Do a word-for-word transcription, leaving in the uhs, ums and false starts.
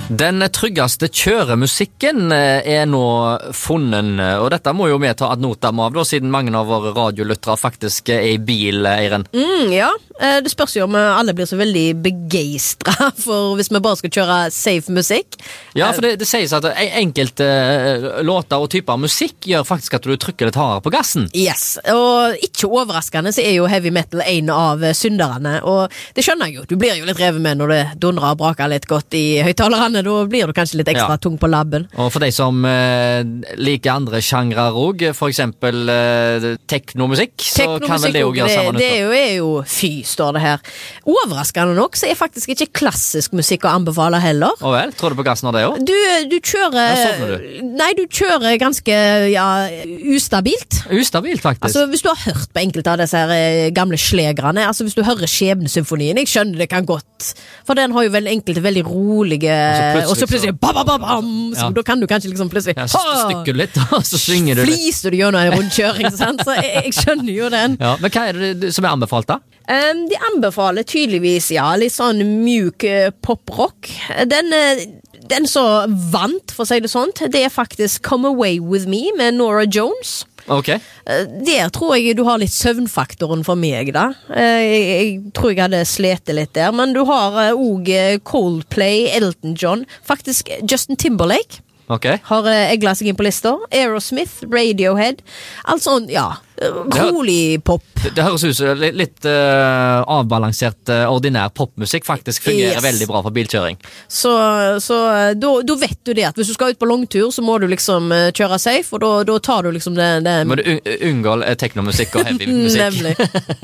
Den tryggeste kjøremusikken er nå funnet, og dette må jo vi ta ad notam av, da, siden mange av våre radiolyttere faktisk er i bil, Eiren. Mm, ja, det spørs jo om alle blir så veldig begeistret for hvis vi bare skal kjøre safe musikk. Ja, for det, det sies at enkelte låter og typer musikk gjør faktisk at du trykker litt hardere på gassen. Yes, og ikke overraskende så er jo heavy metal en av synderne, og det skjønner jeg jo. Du blir jo litt revet med når det dundrer og braker litt godt i høyttalerne. Da blir du kanskje litt ekstra ja. tung på labben. Og for de som eh, liker andre sjangrer også, for eksempel eh, teknomusikk, så kan vel det jo gjøre samme nytt. Det er jo, er jo fy, står det her. Overraskende nok, så er faktisk ikke klassisk musikk å anbefale heller. Å vel, tror du på gassen av det også? Du, du kjører... du? Nei, du kjører ganske, ja, ustabilt. Ustabilt, faktisk. Altså, hvis du har hørt på enkelte av disse her gamle slegrene, altså hvis du hører Skjebnesymfonien, jeg skjønner det kan godt, for den har jo vel enkelte veldig rolige... Og så plutselig bam, bam, bam, bam, så ja. Da kan du kanskje liksom plutselig ja, så stykker du litt, og så svinger du litt. Fliser du gjennom en rundkjøring, sant? Så jeg, jeg skjønner jo den. Ja, men hva er det som er anbefalt da? Um, de anbefaler tydeligvis, ja, litt sånn mjuk uh, poprock. Den, uh, den så vant, for å si det sånt, det er faktisk Come Away With Me med Norah Jones. Ok. Der tror jeg du har litt søvnfaktoren for meg da. Jeg, jeg tror jeg hadde slete litt der, men du har også Coldplay, Elton John, faktisk Justin Timberlake. Okay. Har eglet seg inn på lister. Aerosmith, Radiohead. Altså, ja, rolig pop. Det, det høres ut som litt, litt uh, avbalansert, uh, ordinær popmusikk faktisk fungerer yes. veldig bra for bilkjøring. Så, så da vet du det, at hvis du skal ut på langtur, så må du liksom uh, kjøre safe, og da tar du liksom det... det... Må du un- unngå teknomusikk og heavy musikk. Nemlig.